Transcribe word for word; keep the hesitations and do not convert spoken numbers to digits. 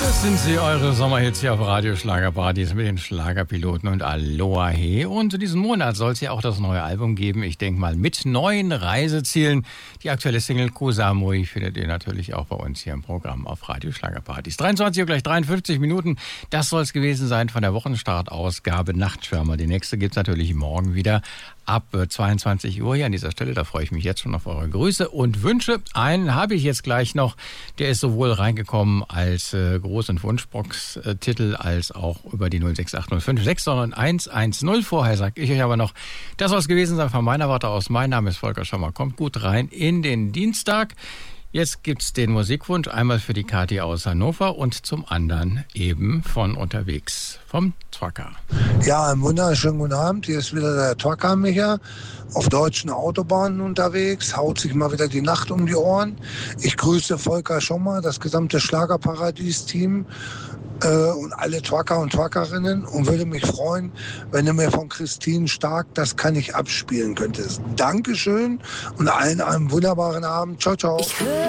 Das sind sie, eure Sommerhits hier auf Radio Schlagerpartys mit den Schlagerpiloten und Aloha He. Und in diesem Monat soll es ja auch das neue Album geben. Ich denke mal mit neuen Reisezielen. Die aktuelle Single Koh Samui findet ihr natürlich auch bei uns hier im Programm auf Radio Schlagerpartys. dreiundzwanzig Uhr gleich dreiundfünfzig Minuten. Das soll es gewesen sein von der Wochenstartausgabe Nachtschwärmer. Die nächste gibt's natürlich morgen wieder ab zweiundzwanzig Uhr hier an dieser Stelle. Da freue ich mich jetzt schon auf eure Grüße und Wünsche. Einen habe ich jetzt gleich noch. Der ist sowohl reingekommen als äh, Groß- und Wunschbox-Titel als auch über die null sechs acht null fünf sechs neun eins eins null. Vorher sage ich euch aber noch, das soll es gewesen sein von meiner Warte aus. Mein Name ist Volker Schommer. Kommt gut rein in den Dienstag. Jetzt gibt's den Musikwunsch einmal für die Kathi aus Hannover und zum anderen eben von unterwegs vom Twacker. Ja, einen wunderschönen guten Abend. Hier ist wieder der Twacker Micha auf deutschen Autobahnen unterwegs. Haut sich mal wieder die Nacht um die Ohren. Ich grüße Volker Schommer, das gesamte Schlagerparadies-Team äh, und alle Twacker und Twackerinnen und würde mich freuen, wenn du mir von Christine Stark Das kann ich abspielen könntest. Dankeschön und allen einen wunderbaren Abend. Ciao, ciao.